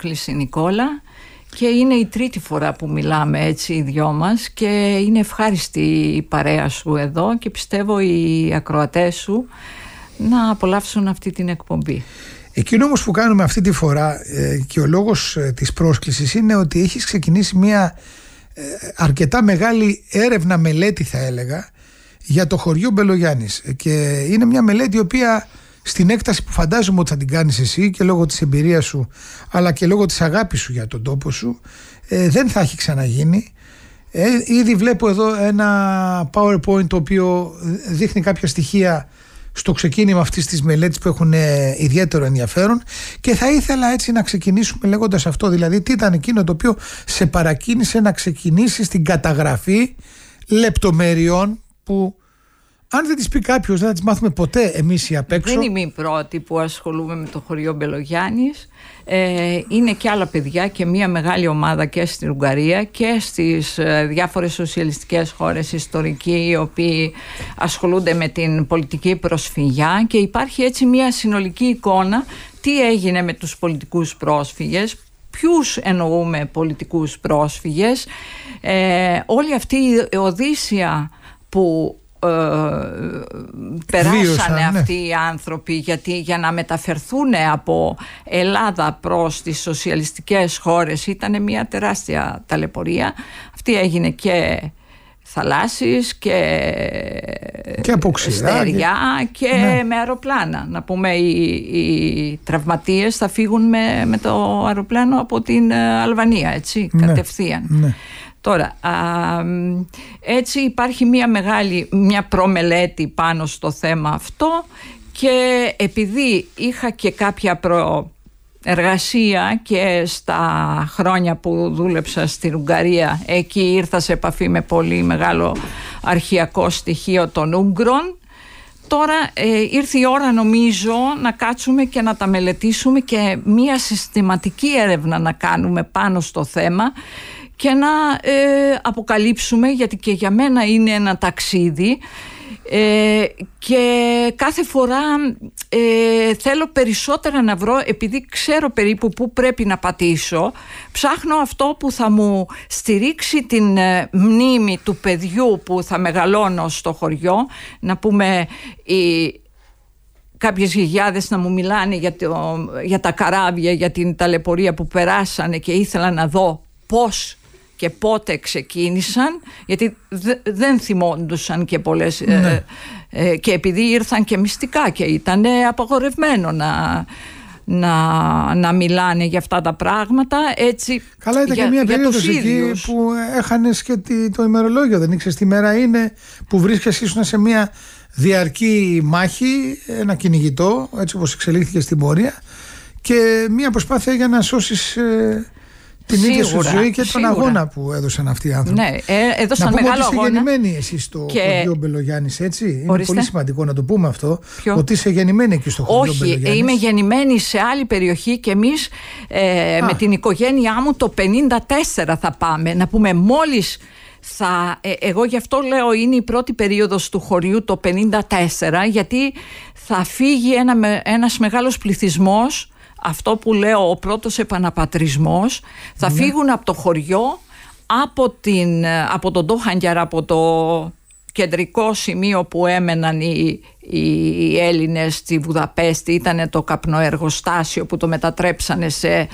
πρόσκληση, Νικόλα, και είναι η τρίτη φορά που μιλάμε έτσι οι δυο μας και είναι ευχάριστη η παρέα σου εδώ και πιστεύω οι ακροατές σου να απολαύσουν αυτή την εκπομπή. Εκείνο όμως που κάνουμε αυτή τη φορά και ο λόγος της πρόσκλησης είναι ότι έχεις ξεκινήσει μια αρκετά μεγάλη έρευνα, μελέτη θα έλεγα, για το χωριό Μπελογιάννης, και είναι μια μελέτη η οποία στην έκταση που φαντάζομαι ότι θα την κάνεις εσύ και λόγω της εμπειρίας σου αλλά και λόγω της αγάπης σου για τον τόπο σου δεν θα έχει ξαναγίνει. Ήδη βλέπω εδώ ένα PowerPoint το οποίο δείχνει κάποια στοιχεία στο ξεκίνημα αυτής της μελέτης που έχουν ιδιαίτερο ενδιαφέρον, και θα ήθελα έτσι να ξεκινήσουμε λέγοντας αυτό, δηλαδή τι ήταν εκείνο το οποίο σε παρακίνησε να ξεκινήσεις την καταγραφή λεπτομεριών που αν δεν τις πει κάποιος δεν θα τις μάθουμε ποτέ εμείς οι απ' έξω. Δεν είμαι η πρώτη που ασχολούμαι με το χωριό Μπελογιάννης. Είναι και άλλα παιδιά και μια μεγάλη ομάδα και στην Ουγγαρία και στις διάφορες σοσιαλιστικές χώρες ιστορικοί, οι οποίοι ασχολούνται με την πολιτική προσφυγιά, και υπάρχει έτσι μια συνολική εικόνα τι έγινε με τους πολιτικούς πρόσφυγες, ποιους εννοούμε πολιτικούς πρόσφυγες, όλη αυτή η οδύσσια που περάσανε αυτοί οι άνθρωποι, γιατί για να μεταφερθούν από Ελλάδα προς τις σοσιαλιστικές χώρες ήταν μια τεράστια ταλαιπωρία. Αυτή έγινε και θαλάσσης και από στεριά και με αεροπλάνα. Να πούμε οι τραυματίες θα φύγουν με το αεροπλάνο από την Αλβανία, έτσι, κατευθείαν. Ναι. Τώρα, έτσι υπάρχει μια προμελέτη πάνω στο θέμα αυτό, και επειδή είχα και κάποια προεργασία και στα χρόνια που δούλεψα στην Ουγγαρία, εκεί ήρθα σε επαφή με πολύ μεγάλο αρχαιακό στοιχείο των Ούγγρων. Τώρα ήρθε η ώρα, νομίζω, να κάτσουμε και να τα μελετήσουμε και μια συστηματική έρευνα να κάνουμε πάνω στο θέμα και να αποκαλύψουμε, γιατί και για μένα είναι ένα ταξίδι και κάθε φορά θέλω περισσότερα να βρω, επειδή ξέρω περίπου που πρέπει να πατήσω, ψάχνω αυτό που θα μου στηρίξει την μνήμη του παιδιού που θα μεγαλώνω στο χωριό. Να πούμε κάποιες γιαγιάδες να μου μιλάνε για τα καράβια, για την ταλαιπωρία που περάσανε, και ήθελα να δω πώς και πότε ξεκίνησαν, γιατί δεν θυμόντουσαν και πολλές και επειδή ήρθαν και μυστικά και ήταν απαγορευμένο να μιλάνε για αυτά τα πράγματα, έτσι. Καλά, ήταν και μια περίοδος εκεί που έχανες και το ημερολόγιο, δεν ήξερες τι μέρα είναι, που βρίσκεσαι, ήσουν σε μια διαρκή μάχη, ένα κυνηγητό, έτσι όπως εξελίχθηκε στην πορεία, και μια προσπάθεια για να σώσεις την ίδια σου ζωή και τον αγώνα που έδωσαν αυτοί οι άνθρωποι. Ναι, έδωσαν να πούμε μεγάλο ότι αγώνα. είσαι γεννημένη εσύ στο χωριό Μπελογιάννης, έτσι. Είναι Ορίστε. πολύ σημαντικό να το πούμε αυτό. Ότι είσαι γεννημένη εκεί στο χωριό Μπελογιάννης. Όχι, είμαι γεννημένη σε άλλη περιοχή, και εμείς με την οικογένειά μου το 54 θα πάμε. Να πούμε μόλις εγώ γι' αυτό λέω είναι η πρώτη περίοδος του χωριού το 54, γιατί θα φύγει ένας μεγάλος πληθυσμός. Αυτό που λέω, ο πρώτος επαναπατρισμός, θα φύγουν από το χωριό, από τον Ντόχαντιαρα, από το κεντρικό σημείο που έμεναν οι Έλληνες στη Βουδαπέστη, ήταν το καπνοεργοστάσιο που το μετατρέψανε σε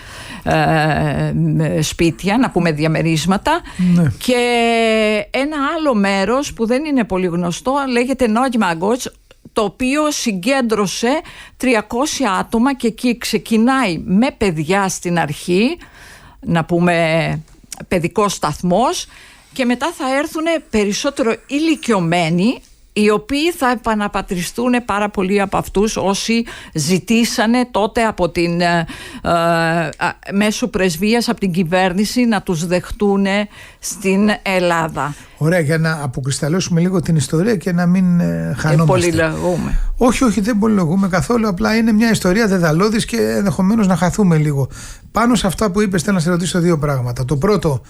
σπίτια, να πούμε διαμερίσματα. Και ένα άλλο μέρος που δεν είναι πολύ γνωστό λέγεται Νόγιμαγκότς, το οποίο συγκέντρωσε 300 άτομα, και εκεί ξεκινάει με παιδιά στην αρχή, να πούμε παιδικός σταθμός, και μετά θα έρθουν περισσότερο ηλικιωμένοι, οι οποίοι θα επαναπατριστούν πάρα πολλοί από αυτούς όσοι ζητήσανε τότε από την μέσω πρεσβείας, από την κυβέρνηση, να τους δεχτούν στην Ελλάδα. Ωραία, για να αποκρισταλώσουμε λίγο την ιστορία και να μην χανόμαστε. Πολυλογούμε. Όχι, δεν πολυλογούμε καθόλου. Απλά είναι μια ιστορία δεδαλώδης και ενδεχομένως να χαθούμε λίγο. Πάνω σε αυτά που είπες, θέλω να σε ρωτήσω δύο πράγματα. Το πρώτο,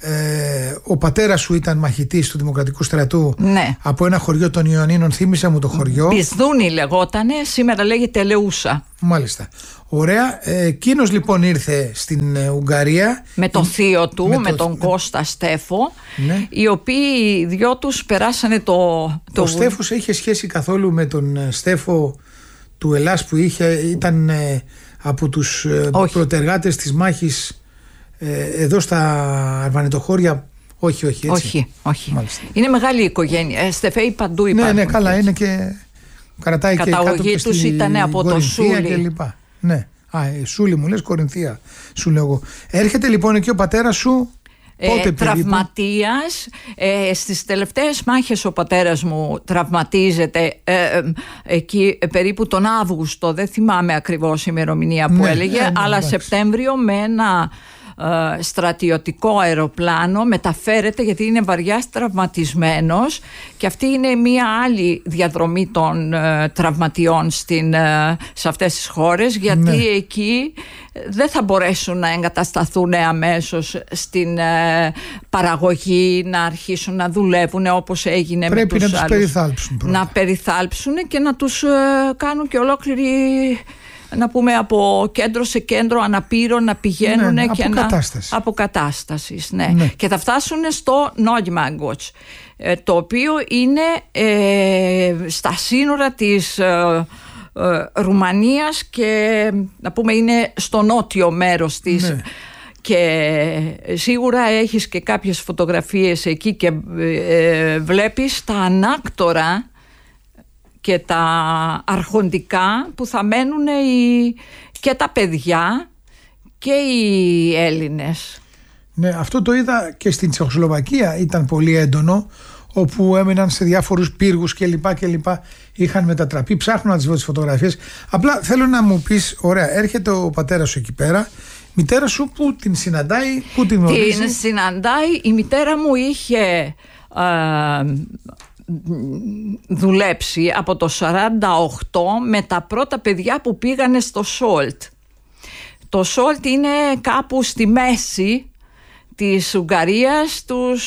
ο πατέρας σου ήταν μαχητής του Δημοκρατικού Στρατού, ναι, από ένα χωριό των Ιωνίνων. Θύμισε μου το χωριό. Μπισδούνι λεγότανε, σήμερα λέγεται Ελεούσα. Μάλιστα. Ωραία. Εκείνος λοιπόν ήρθε στην Ουγγαρία με τον θείο του, με τον Κώστα Στέφο, ναι, οι οποίοι οι δυο τους περάσανε το... Ο Στέφος είχε σχέση καθόλου με τον Στέφο του Ελλάς που ήταν από τους πρωτεργάτες της μάχης εδώ στα Αρβανιτοχώρια? Όχι, έτσι. Όχι. Είναι μεγάλη οικογένεια. Στεφέοι παντού υπάρχουν. Ναι, καλά, είναι και κρατάει και κάτω καταγωγή τους ήταν από το Σούλι. Ναι. Σούλι μου λες, Κορινθία σου λέω εγώ. Έρχεται λοιπόν εκεί ο πατέρας σου πότε τραυματίας. Στις τελευταίες μάχες ο πατέρας μου τραυματίζεται εκεί περίπου τον Αύγουστο, δεν θυμάμαι ακριβώς η ημερομηνία που έλεγε, αλλά Σεπτέμβριο, με ένα στρατιωτικό αεροπλάνο μεταφέρεται, γιατί είναι βαριά τραυματισμένος, και αυτή είναι μία άλλη διαδρομή των τραυματιών σε αυτές τις χώρες, γιατί εκεί δεν θα μπορέσουν να εγκατασταθούν αμέσως στην παραγωγή, να αρχίσουν να δουλεύουν όπως έγινε με τους άλλους. Πρέπει να τους περιθάλψουν πρώτα. Να περιθάλψουν και να τους κάνουν και ολόκληρη, να πούμε, από κέντρο σε κέντρο αναπήρων να πηγαίνουν, και αποκατάστασης. Ναι. Και θα φτάσουν στο Νόγιμαγκοτς, το οποίο είναι στα σύνορα της Ρουμανίας και, να πούμε, είναι στο νότιο μέρος της. Ναι. Και σίγουρα έχεις και κάποιες φωτογραφίες εκεί και βλέπεις τα ανάκτορα και τα αρχοντικά που θα μένουν και τα παιδιά και οι Έλληνες. Ναι, αυτό το είδα και στην Τσεχοσλοβακία, ήταν πολύ έντονο, όπου έμειναν σε διάφορους πύργους κλπ. Είχαν μετατραπεί, ψάχνω να τις βρω τις φωτογραφίες. Απλά θέλω να μου πεις, ωραία, έρχεται ο πατέρας σου εκεί πέρα, μητέρα σου που την συναντάει, που την γνωρίζει? Την συναντάει, η μητέρα μου είχε δουλέψει από το 48 με τα πρώτα παιδιά που πήγανε στο Σόλτ. Το Σόλτ είναι κάπου στη μέση της Ουγγαρίας,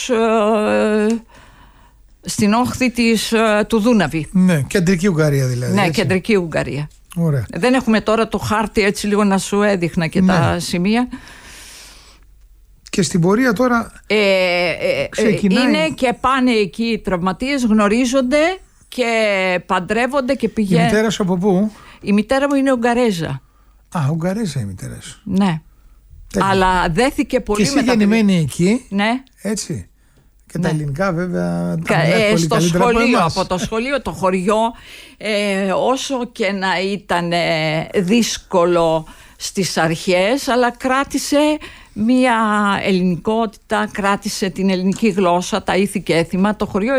στην όχθη του Δούναβη. Ναι, κεντρική Ουγγαρία δηλαδή. Ναι, έτσι. κεντρική Ουγγαρία. Ωραία. Δεν έχουμε τώρα το χάρτη, έτσι λίγο να σου έδειχνα και τα σημεία. Και στην πορεία τώρα ξεκινάει. Είναι και πάνε εκεί οι τραυματίες, γνωρίζονται και παντρεύονται και πηγαίνουν. Η μητέρα σου από πού? Η μητέρα μου είναι Ουγγαρέζα. Ουγγαρέζα η μητέρα σου. Ναι. Τέλεια. Αλλά δέθηκε πολύ μετά. Και εσύ γεννημένη εκεί. Ναι. Έτσι. Και τα ελληνικά βέβαια στο σχολείο, από το σχολείο, το χωριό, όσο και να ήταν δύσκολο στις αρχές, αλλά κράτησε μία ελληνικότητα, κράτησε την ελληνική γλώσσα, τα ήθη και έθιμα. Το χωριό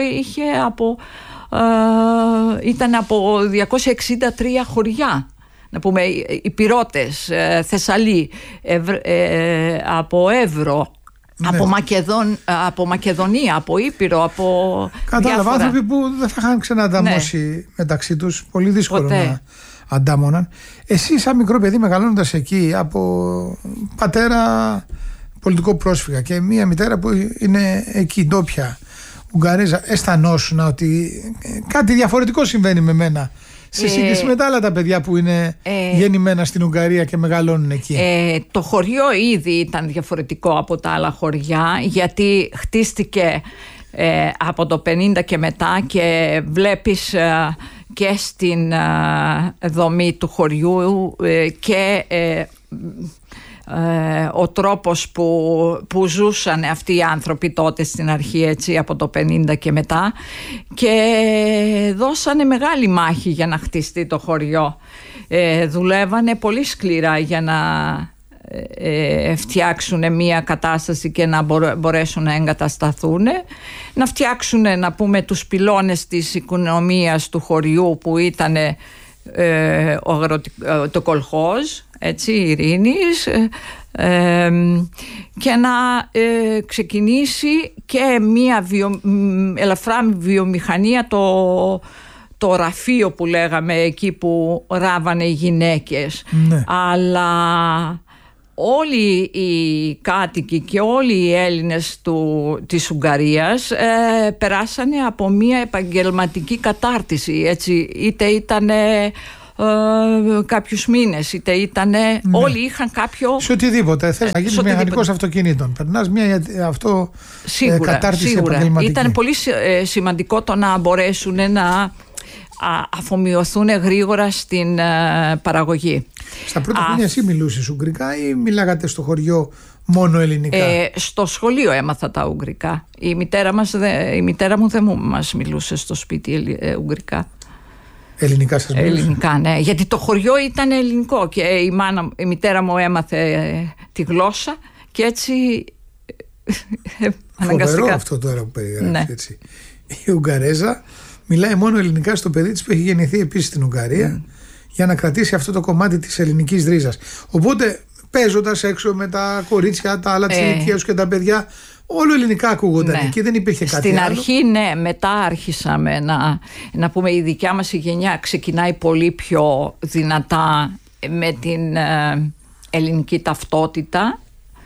ήταν από 263 χωριά. Να πούμε, Υπηρώτες, Θεσσαλή, από Εύρο, ναι, από Μακεδονία, από Ήπειρο, από κατάλαβα, άνθρωποι που δεν θα είχαν ξανανταμώσει μεταξύ τους. Πολύ δύσκολο να αντάμωναν. Εσύ σαν μικρό παιδί μεγαλώνοντας εκεί, από πατέρα πολιτικό πρόσφυγα και μία μητέρα που είναι εκεί ντόπια Ουγγαρέζα, αισθανόσουν ότι κάτι διαφορετικό συμβαίνει με μένα σε σύγκριση με τα άλλα τα παιδιά που είναι γεννημένα στην Ουγγαρία και μεγαλώνουν εκεί? Το χωριό ήδη ήταν διαφορετικό από τα άλλα χωριά, γιατί χτίστηκε από το 50 και μετά, και βλέπεις και στην δομή του χωριού και ο τρόπος που ζούσαν αυτοί οι άνθρωποι τότε στην αρχή, έτσι, από το 50 και μετά, και δώσανε μεγάλη μάχη για να χτιστεί το χωριό. Δουλεύανε πολύ σκληρά για να φτιάξουν μια κατάσταση και να μπορέσουν να εγκατασταθούν, να φτιάξουν, να πούμε, τους πυλώνες της οικονομίας του χωριού που ήταν το κολχόζ, έτσι, ειρήνης, και να ξεκινήσει και μια ελαφρά βιομηχανία, το ραφείο που λέγαμε, εκεί που ράβανε οι γυναίκες. Ναι. Αλλά όλοι οι κάτοικοι και όλοι οι Έλληνες της Ουγγαρίας περάσανε από μια επαγγελματική κατάρτιση, έτσι, είτε ήταν κάποιους μήνες, είτε ήταν όλοι είχαν κάποιο... Σε οτιδήποτε θες να γίνεις μηχανικός αυτοκινήτων, περνάς μια κατάρτιση επαγγελματική. Ήταν πολύ σημαντικό το να μπορέσουν να αφομοιωθούν γρήγορα στην παραγωγή. Στα πρώτα χρόνια εσύ μιλούσες ουγγρικά ή μιλάγατε στο χωριό μόνο ελληνικά? Στο σχολείο έμαθα τα ουγγρικά. Η μητέρα μου δεν μας μιλούσε στο σπίτι ουγγρικά. Ελληνικά σας μιλούσε? Ελληνικά, ναι. Γιατί το χωριό ήταν ελληνικό και η μητέρα μου έμαθε τη γλώσσα και έτσι αναγκαστικά. Φοβερό αυτό τώρα που περιγράφει, ναι. Έτσι. Η Ουγγαρέζα μιλάει μόνο ελληνικά στο παιδί της που έχει γεννηθεί επίσης στην Ουγγαρία για να κρατήσει αυτό το κομμάτι της ελληνικής ρίζας. Οπότε παίζοντας έξω με τα κορίτσια, τα άλλα της ηλικίας και τα παιδιά, όλο ελληνικά ακούγονταν εκεί, δεν υπήρχε κάτι στην άλλο. αρχή, ναι, μετά άρχισαμε να πούμε η δικιά μας η γενιά ξεκινάει πολύ πιο δυνατά με την ελληνική ταυτότητα.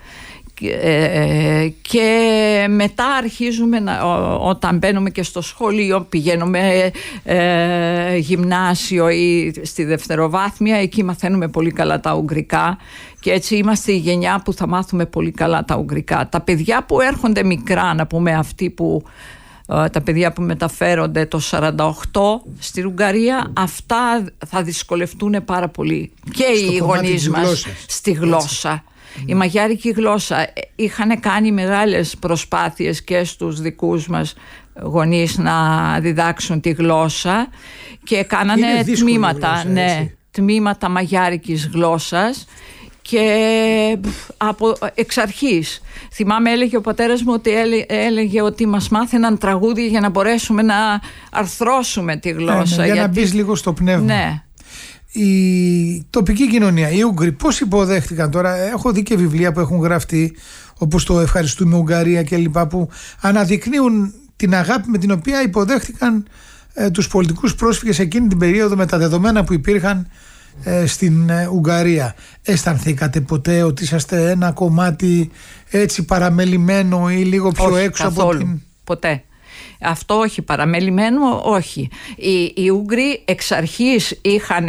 Και μετά αρχίζουμε όταν μπαίνουμε και στο σχολείο, πηγαίνουμε γυμνάσιο ή στη δευτεροβάθμια, εκεί μαθαίνουμε πολύ καλά τα ουγγρικά και έτσι είμαστε η γενιά που θα μάθουμε πολύ καλά τα ουγγρικά. Τα παιδιά που έρχονται μικρά, να πούμε αυτοί που τα παιδιά που μεταφέρονται το 48 στην Ουγγαρία, αυτά θα δυσκολευτούν πάρα πολύ και οι γονείς μας στη γλώσσα. Η μαγιάρικη γλώσσα, είχαν κάνει μεγάλες προσπάθειες και στους δικούς μας γονείς να διδάξουν τη γλώσσα και κάνανε τμήματα, γλώσσα, τμήματα μαγιάρικης γλώσσας και εξ αρχής. Θυμάμαι έλεγε ο πατέρας μου ότι έλεγε ότι μας μάθαιναν τραγούδια για να μπορέσουμε να αρθρώσουμε τη γλώσσα. Για να μπεις λίγο στο πνεύμα. Ναι. Η τοπική κοινωνία, οι Ούγγροι, πώς υποδέχτηκαν τώρα? Έχω δει και βιβλία που έχουν γραφτεί, όπως το «Ευχαριστούμε Ουγγαρία» και λοιπά, που αναδεικνύουν την αγάπη με την οποία υποδέχτηκαν τους πολιτικούς πρόσφυγες εκείνη την περίοδο με τα δεδομένα που υπήρχαν στην Ουγγαρία. Αισθανθήκατε ποτέ ότι είσαστε ένα κομμάτι έτσι παραμελημένο ή λίγο πιο έξω καθόλου, από την... Ποτέ. Αυτό όχι, παραμελημένο όχι. Οι Ούγγροι εξ αρχής είχαν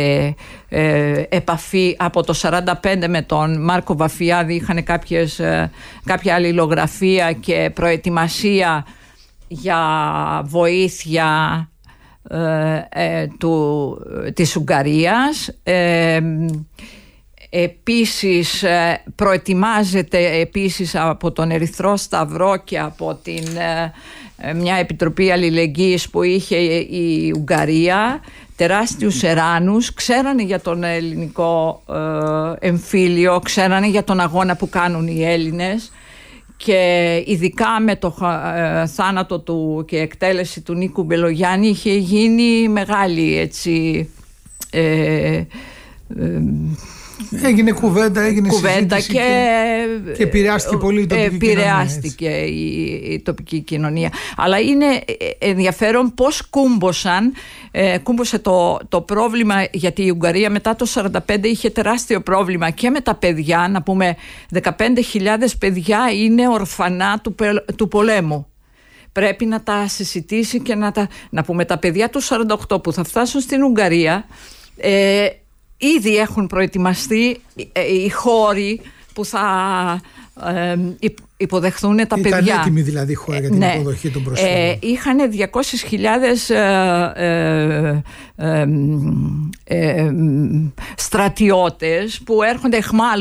επαφή από το 1945 με τον Μάρκο Βαφιάδη, είχαν κάποια αλληλογραφία και προετοιμασία για βοήθεια της Ουγγαρίας. Επίσης προετοιμάζεται επίσης από τον Ερυθρό Σταυρό και από μια επιτροπή αλληλεγγύης που είχε η Ουγγαρία, τεράστιους εράνους, ξέρανε για τον ελληνικό εμφύλιο, ξέρανε για τον αγώνα που κάνουν οι Έλληνες και ειδικά με το θάνατο του και εκτέλεση του Νίκου Μπελογιάννη είχε γίνει μεγάλη έτσι... Έγινε κουβέντα, έγινε συζήτηση και επηρεάστηκε πολύ η τοπική επηρεάστηκε η τοπική κοινωνία. Αλλά είναι ενδιαφέρον πώς κούμποσε το πρόβλημα, γιατί η Ουγγαρία μετά το 1945 είχε τεράστιο πρόβλημα και με τα παιδιά, να πούμε 15.000 παιδιά είναι ορφανά του πολέμου. Πρέπει να τα συζητήσει και να πούμε τα παιδιά του 1948 που θα φτάσουν στην Ουγγαρία, ήδη έχουν προετοιμαστεί οι χώροι που θα υποδεχθούν τα παιδιά. Ήταν έτοιμη δηλαδή η χώρα για την υποδοχή των προσφύγων. Είχαν 200.000 στρατιώτες που έρχονται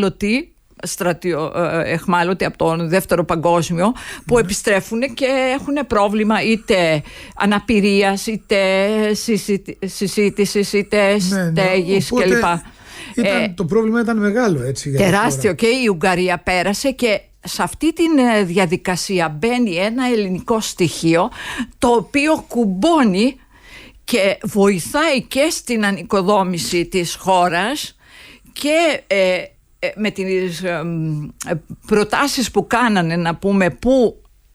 εχμάλωτοι από τον Δεύτερο Παγκόσμιο, που επιστρέφουν και έχουν πρόβλημα είτε αναπηρίας, είτε συζήτησης, είτε στέγης κλπ. Το πρόβλημα ήταν μεγάλο, έτσι, για τεράστιο, και η Ουγγαρία πέρασε και σε αυτή τη διαδικασία μπαίνει ένα ελληνικό στοιχείο το οποίο κουμπώνει και βοηθάει και στην ανοικοδόμηση της χώρας και με τις προτάσεις που κάνανε, να πούμε, που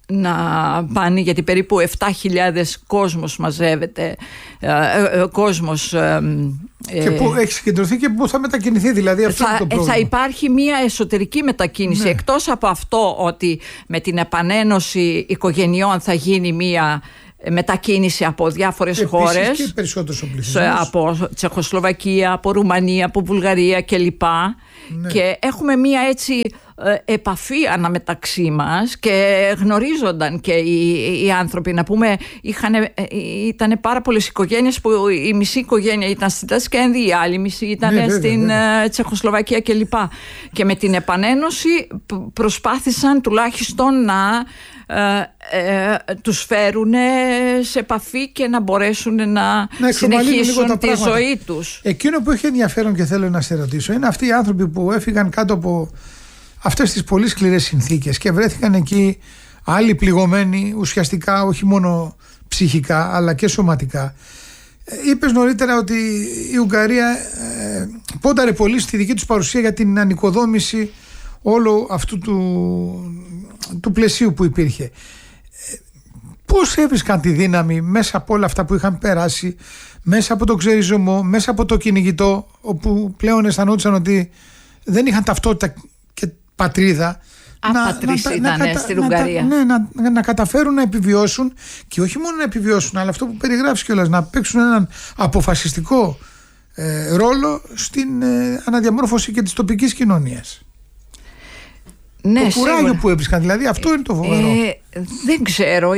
να πάνε, γιατί περίπου 7.000 κόσμος μαζεύεται, κόσμος. Και που έχει συγκεντρωθεί και που θα μετακινηθεί, δηλαδή αυτό είναι το πρόβλημα. Θα υπάρχει μια εσωτερική μετακίνηση, ναι. Εκτός από αυτό ότι με την επανένωση οικογενειών θα γίνει μια μετακίνηση από διάφορες χώρες, και περισσότερος ο πληθυσμός, από Τσεχοσλοβακία, από Ρουμανία, από Βουλγαρία κλπ. Ναι. Και έχουμε μία έτσι επαφή αναμεταξύ μας και γνωρίζονταν και οι άνθρωποι. Να πούμε, ήταν πάρα πολλές οικογένειες που η μισή οικογένεια ήταν στην Τασκένδη, η άλλη μισή ήταν στην Τσεχοσλοβακία κλπ. Και με την επανένωση προσπάθησαν τουλάχιστον να τους φέρουν σε επαφή και να μπορέσουν να συνεχίσουν τη ζωή τους. Εκείνο που έχει ενδιαφέρον και θέλω να σε ρωτήσω είναι αυτοί οι άνθρωποι που έφυγαν κάτω από αυτές τις πολύ σκληρές συνθήκες και βρέθηκαν εκεί άλλοι πληγωμένοι ουσιαστικά, όχι μόνο ψυχικά αλλά και σωματικά. Είπες νωρίτερα ότι η Ουγγαρία πόνταρε πολύ στη δική τους παρουσία για την ανοικοδόμηση όλου αυτού του πλαισίου που υπήρχε. Πώς έβρισκαν τη δύναμη μέσα από όλα αυτά που είχαν περάσει, μέσα από το ξεριζωμό, μέσα από το κυνηγητό, όπου πλέον αισθανόντουσαν ότι δεν είχαν ταυτότητα και πατρίδα, στην Ουγγαρία. Να καταφέρουν να επιβιώσουν, και όχι μόνο να επιβιώσουν, αλλά αυτό που περιγράφεις κιόλας, να παίξουν έναν αποφασιστικό ρόλο στην αναδιαμόρφωση και της τοπικής κοινωνίας. Ναι, το κουράγιο που έβρισκαν, δηλαδή αυτό είναι το φοβερό. Δεν ξέρω,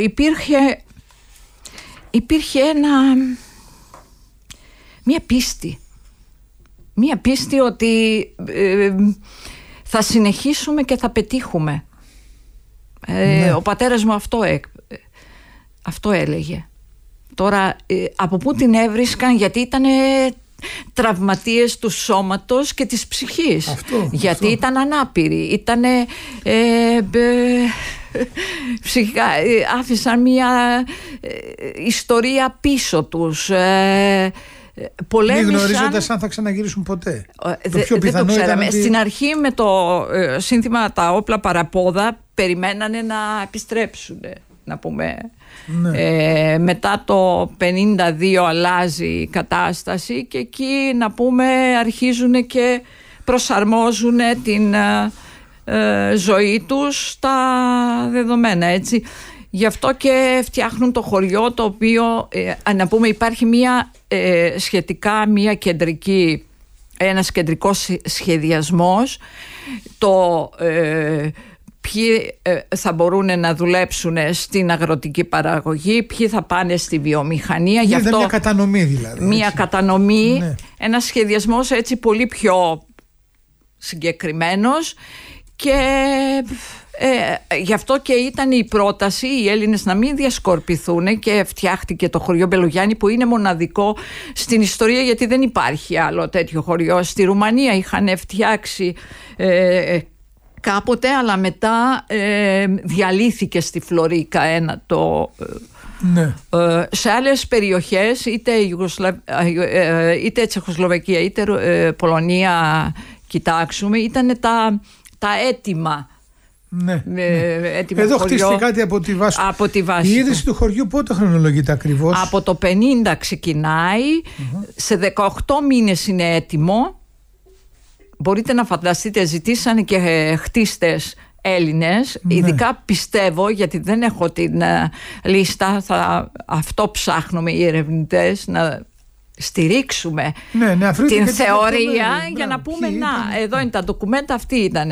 υπήρχε μία πίστη ότι θα συνεχίσουμε και θα πετύχουμε. Ναι. Ο πατέρας μου αυτό έλεγε. Τώρα από πού την έβρισκαν, γιατί ήταν τραυματίες του σώματος και της ψυχής. Γιατί ήταν ανάπηροι, ήταν ψυχικά, άφησαν μια ιστορία πίσω τους. Μη γνωρίζοντας αν θα ξαναγυρίσουν ποτέ. Το πιο πιθανό δεν το ξέραμε. Ότι... Στην αρχή με το σύνθημα τα όπλα παραπόδα περιμένανε να επιστρέψουν, να πούμε. Ναι. Μετά το 52 αλλάζει η κατάσταση και εκεί, να πούμε, αρχίζουν και προσαρμόζουν την ζωή τους στα δεδομένα, έτσι. Γι' αυτό και φτιάχνουν το χωριό, το οποίο, να πούμε, υπάρχει ένας κεντρικός σχεδιασμός, ποιοι θα μπορούν να δουλέψουν στην αγροτική παραγωγή, ποιοι θα πάνε στη βιομηχανία. Γι' αυτό μια κατανομή δηλαδή. Μια κατανομή, ναι. Ένας σχεδιασμός έτσι πολύ πιο συγκεκριμένος και γι' αυτό και ήταν η πρόταση οι Έλληνες να μην διασκορπιθούν και φτιάχτηκε το χωριό Μπελογιάννη, που είναι μοναδικό στην ιστορία, γιατί δεν υπάρχει άλλο τέτοιο χωριό. Στη Ρουμανία είχαν φτιάξει κάποτε, αλλά μετά διαλύθηκε στη Φλωρίκα ναι. Σε άλλες περιοχές, είτε Τσεχοσλοβακία είτε Πολωνία, κοιτάξουμε, ήταν τα έτοιμα. Ναι. Εδώ χτίστηκε κάτι από τη βάση. Η είδηση του χωριού πότε χρονολογείται ακριβώς? Από το 50 ξεκινάει, σε 18 μήνες είναι έτοιμο. Μπορείτε να φανταστείτε, ζητήσανε και χτίστες Έλληνες, ναι. Ειδικά πιστεύω, γιατί δεν έχω την λίστα, αυτό ψάχνουμε οι ερευνητές, να στηρίξουμε την θεωρία για να πούμε εδώ είναι τα ντοκουμέντα, αυτή ήταν.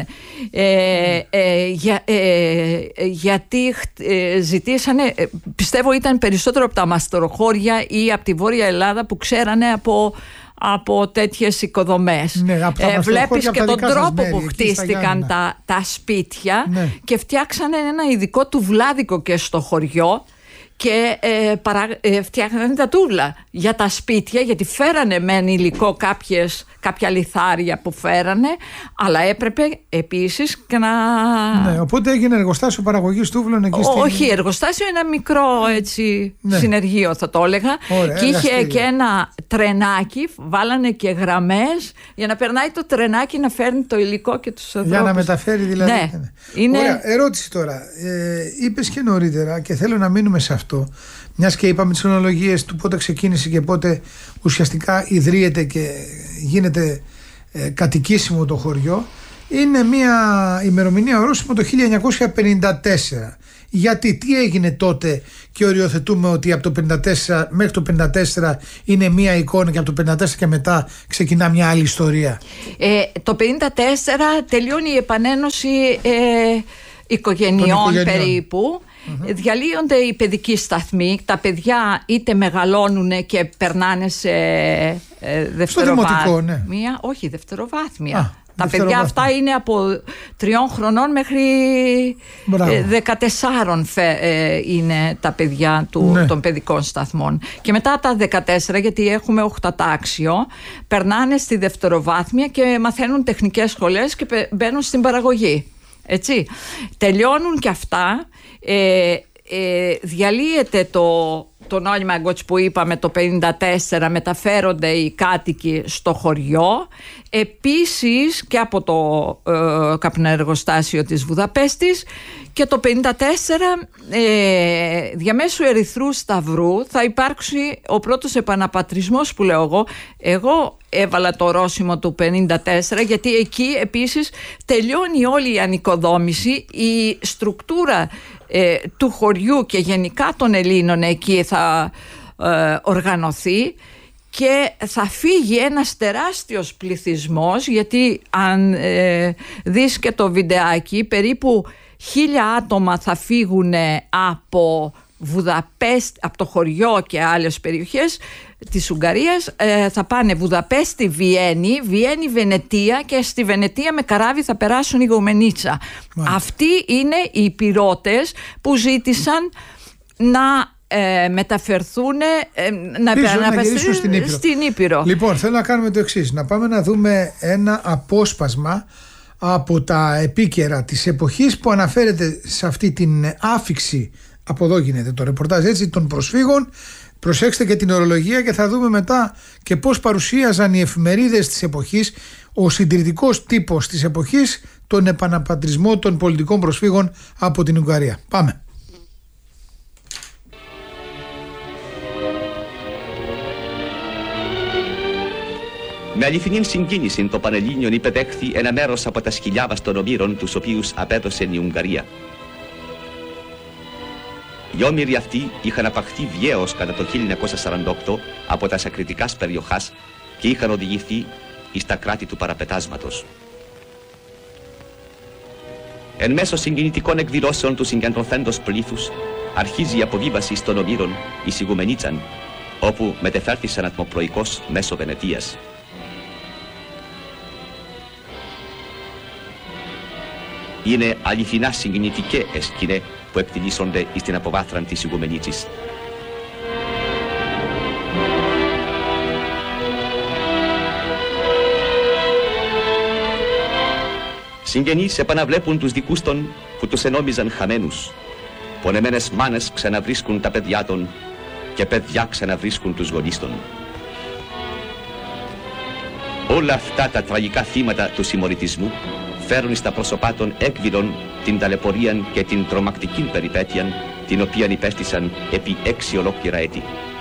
Γιατί ζητήσανε, πιστεύω ήταν περισσότερο από τα μαστοροχώρια ή από τη Βόρεια Ελλάδα που ξέρανε από τέτοιες οικοδομές. Ναι, βλέπεις και τον τρόπο που χτίστηκαν τα σπίτια, ναι. Και φτιάξανε ένα ειδικό τουβλάδικο και στο χωριό και κάποιες φτιάχνανε τα τούβλα για τα σπίτια, γιατί φέρανε μεν υλικό κάποια λιθάρια που φέρανε, αλλά έπρεπε επίσης και να... Ναι, οπότε έγινε εργοστάσιο παραγωγής τούβλων εκεί στην... Όχι, εργοστάσιο, ένα μικρό έτσι, συνεργείο θα το έλεγα. Ωραία, και είχε και ένα τρενάκι, βάλανε και γραμμές για να περνάει το τρενάκι να φέρνει το υλικό και τους ανθρώπους. Για να μεταφέρει δηλαδή. Ναι. Είναι... Ωραία, ερώτηση τώρα. Είπες και νωρίτερα και θέλω να μείνουμε σε αυτό, μιας και είπαμε τις χρονολογίες του πότε ξεκίνησε και πότε ουσιαστικά ιδρύεται και γίνεται κατοικήσιμο το χωριό. Είναι μια ημερομηνία ορόσημο το 1954. Γιατί, τι έγινε τότε και οριοθετούμε ότι από το 54 μέχρι το 54 είναι μια εικόνα και από το 54 και μετά ξεκινά μια άλλη ιστορία? Το 54 τελειώνει η επανένωση οικογενειών περίπου. Διαλύονται οι παιδικοί σταθμοί. Τα παιδιά είτε μεγαλώνουν και περνάνε σε δευτεροβάθμια. Ναι. Όχι, δευτεροβάθμια. Τα παιδιά αυτά είναι από 3 χρονών μέχρι 14 είναι τα παιδιά των παιδικών σταθμών. Και μετά τα 14, γιατί έχουμε 8τάξιο, περνάνε στη δευτεροβάθμια και μαθαίνουν τεχνικές σχολές και μπαίνουν στην παραγωγή. Έτσι. Τελειώνουν και αυτά. Διαλύεται το νόημα που είπαμε το 54, μεταφέρονται οι κάτοικοι στο χωριό, επίσης και από το καπνοεργοστάσιο της Βουδαπέστης, και το 54 διαμέσου Ερυθρού Σταυρού θα υπάρξει ο πρώτος επαναπατρισμός που λέω εγώ έβαλα το ορόσημο του 54, γιατί εκεί επίσης τελειώνει όλη η ανοικοδόμηση, η στρουκτούρα του χωριού και γενικά των Ελλήνων εκεί θα οργανωθεί και θα φύγει ένας τεράστιος πληθυσμός, γιατί αν δεις και το βιντεάκι, περίπου 1.000 άτομα θα φύγουν από Βουδαπέστη, από το χωριό και άλλες περιοχές της Ουγγαρίας, θα πάνε Βουδαπέστη, Βιέννη, Βενετία, και στη Βενετία με καράβι θα περάσουν η Γουμενίτσα. Αυτοί είναι οι πυρώτες που ζήτησαν να μεταφερθούν, να γυρίσουν στην Ήπειρο. Λοιπόν, θέλω να κάνουμε το εξής, να πάμε να δούμε ένα απόσπασμα από τα επίκαιρα της εποχής που αναφέρεται σε αυτή την άφιξη, από εδώ γίνεται το ρεπορτάζ, έτσι, των προσφύγων. Προσέξτε και την ορολογία και θα δούμε μετά και πώς παρουσίαζαν οι εφημερίδες της εποχής, ο συντηρητικός τύπος της εποχής, τον επαναπατρισμό των πολιτικών προσφύγων από την Ουγγαρία. Πάμε. Με αληθινή συγκίνηση το Πανελλήνιον υπεδέχθη ένα μέρος από τα χιλιάδες των ομήρων τους οποίους απέδωσε η Ουγγαρία. Οι όμηροι αυτοί είχαν απαχθεί βιαίως κατά το 1948 από τα ακριτικάς περιοχάς και είχαν οδηγηθεί εις τα κράτη του παραπετάσματος. Εν μέσω συγκινητικών εκδηλώσεων του συγκεντρωθέντος πλήθους αρχίζει η αποβίβαση των ομήρων εις Ιγουμενίτσαν, όπου μετεφέρθησαν ατμοπροϊκώς μέσω Βενετίας. Είναι αληθινά συγκινητικές σκηνές που εκτιλήσονται στην αποβάθραν της Ιγουμενίτσης. Συγγενείς επαναβλέπουν τους δικούς των που τους ενόμιζαν χαμένους. Πονεμένες μάνες ξαναβρίσκουν τα παιδιά των και παιδιά ξαναβρίσκουν τους γονείς των. Όλα αυτά τα τραγικά θύματα του συμμοριτισμού φέρουν στα πρόσωπά των έκβηλων την ταλαιπωρία και την τρομακτική περιπέτεια την οποία υπέστησαν επί 6 ολόκληρα έτη.